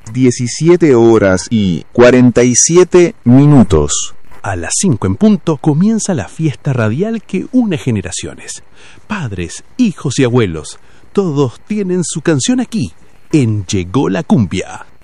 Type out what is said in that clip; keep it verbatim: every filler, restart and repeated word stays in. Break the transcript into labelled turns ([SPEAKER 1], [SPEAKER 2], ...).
[SPEAKER 1] diecisiete horas y cuarenta y siete minutos.
[SPEAKER 2] A las cinco en punto comienza la fiesta radial que une generaciones. Padres, hijos y abuelos, todos tienen su canción aquí, en Llegó la Cumbia.